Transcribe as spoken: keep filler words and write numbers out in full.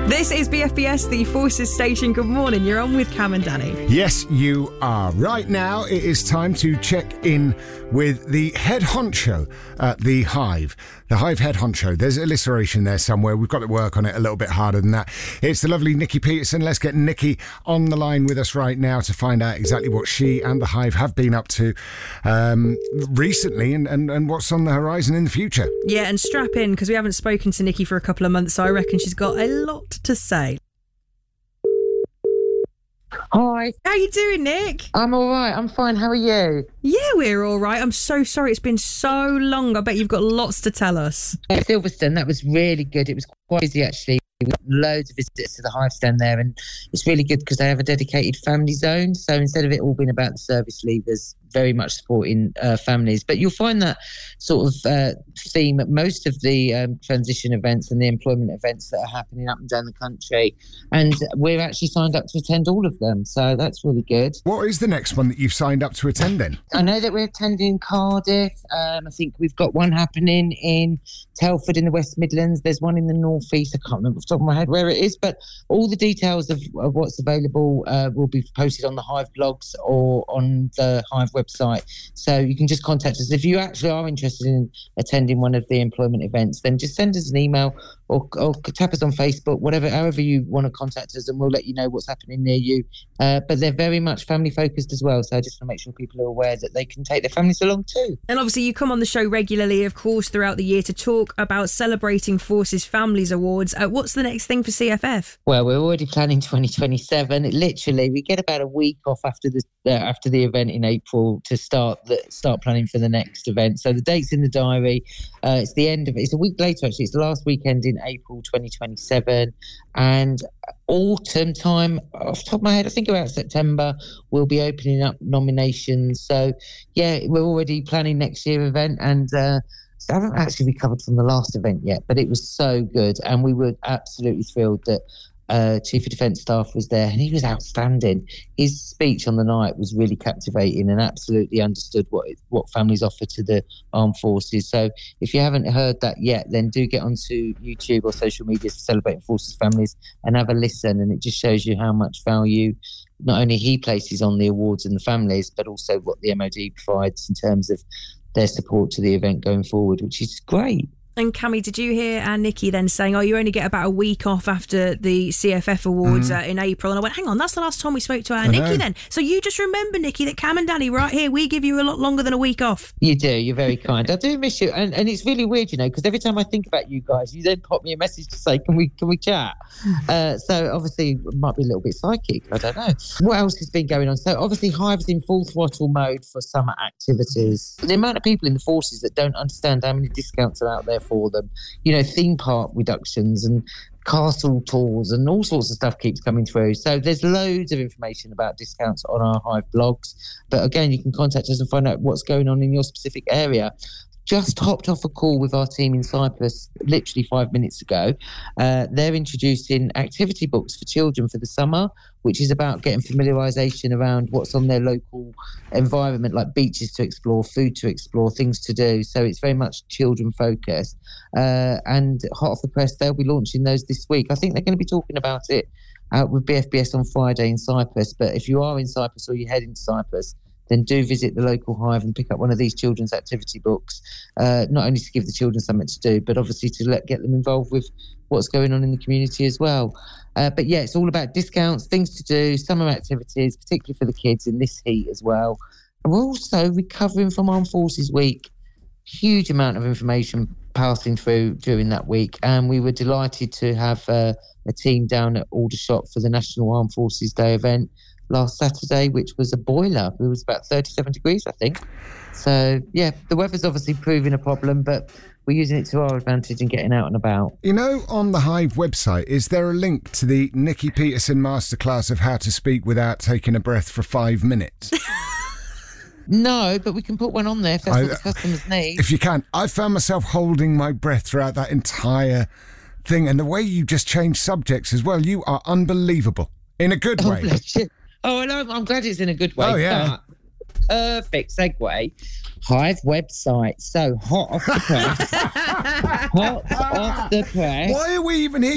This is B F B S, the Forces Station. Good morning. You're on with Cam and Danny. Yes, you are. Right now, it is time to check in with the head honcho at the Hive. The Hive head honcho. There's alliteration there somewhere. We've got to work on it a little bit harder than that. It's the lovely Nikki Peterson. Let's get Nikki on the line with us right now to find out exactly what she and the Hive have been up to um, recently and, and, and what's on the horizon in the future. Yeah, and strap in, because we haven't spoken to Nikki for a couple of months, so I reckon she's got a lot to say. Hi. How you doing, Nick? I'm all right. I'm fine. How are you? Yeah, we're all right. I'm so sorry. It's been so long. I bet you've got lots to tell us. At Silverstone, that was really good. It was quite busy, actually. We got loads of visitors to the Hive stand there, and it's really good because they have a dedicated family zone. So instead of it all being about the service leavers, very much supporting uh, families. But you'll find that sort of uh, theme at most of the um, transition events and the employment events that are happening up and down the country. And we're actually signed up to attend all of them. So that's really good. What is the next one that you've signed up to attend then? I know that we're attending Cardiff. Um, I think we've got one happening in Telford in the West Midlands. There's one in the North East. I can't remember off the top of my head where it is, but all the details of, of what's available uh, will be posted on the Hive blogs or on the Hive website. So you can just contact us. If you actually are interested in attending one of the employment events, then just send us an email or, or tap us on Facebook, whatever, however you want to contact us, and we'll let you know what's happening near you. Uh, but they're very much family focused as well. So I just want to make sure people are aware that they can take their families along too. And obviously you come on the show regularly, of course, throughout the year to talk about celebrating Forces Families Awards. Uh, what's the next thing for C F F? Well, we're already planning twenty twenty-seven. It literally, we get about a week off after the uh, after the event in April to start the start planning for the next event. So the date's in the diary. Uh, it's the end of it. It's a week later, actually. It's the last weekend in April twenty twenty-seven. And autumn time, off the top of my head, I think about September, we'll be opening up nominations. So, yeah, we're already planning next year's event. And uh, I haven't actually recovered from the last event yet, but it was so good. And we were absolutely thrilled that Uh, Chief of Defence Staff was there, and he was outstanding. His speech on the night was really captivating and absolutely understood what what families offer to the armed forces. So if you haven't heard that yet, then do get onto YouTube or social media for Celebrating Forces Families and have a listen, and it just shows you how much value not only he places on the awards and the families, but also what the M O D provides in terms of their support to the event going forward, which is great. And Cammy, did you hear uh, Nikki then saying, oh, you only get about a week off after the C F F Awards mm. uh, in April? And I went, hang on, that's the last time we spoke to our I Nikki know. then. So you just remember, Nikki, that Cam and Danny right here, we give you a lot longer than a week off. You do. You're very kind. I do miss you. And, and it's really weird, you know, because every time I think about you guys, you then pop me a message to say, can we can we chat? uh, so obviously it might be a little bit psychic. I don't know. What else has been going on? So obviously Hive's in full throttle mode for summer activities. The amount of people in the forces that don't understand how many discounts are out there for them. You know, theme park reductions and castle tours and all sorts of stuff keeps coming through. So there's loads of information about discounts on our Hive blogs. But again, you can contact us and find out what's going on in your specific area. Just hopped off a call with our team in Cyprus literally five minutes ago. Uh, they're introducing activity books for children for the summer, which is about getting familiarisation around what's on their local environment, like beaches to explore, food to explore, things to do. So it's very much children focused. Uh, and hot off the press, they'll be launching those this week. I think they're going to be talking about it out with B F B S on Friday in Cyprus. But if you are in Cyprus or you're heading to Cyprus, then do visit the local Hive and pick up one of these children's activity books, uh, not only to give the children something to do, but obviously to let, get them involved with what's going on in the community as well. Uh, but yeah, it's all about discounts, things to do, summer activities, particularly for the kids in this heat as well. And we're also recovering from Armed Forces Week. Huge amount of information passing through during that week. And we were delighted to have uh, a team down at Aldershot for the National Armed Forces Day event last Saturday, which was a boiler. It was about thirty-seven degrees, I think. So, yeah, the weather's obviously proving a problem, but we're using it to our advantage and getting out and about. You know, on the Hive website, is there a link to the Nikki Peterson masterclass of how to speak without taking a breath for five minutes? No, but we can put one on there if that's I, what the customers need. If you can. I found myself holding my breath throughout that entire thing, and the way you just change subjects as well, you are unbelievable. In a good oh, way. Bless you. Oh, no, I'm glad it's in a good way. Oh, yeah. Perfect segue. Hive website. So hot off the press. hot off the press. Why are we even here?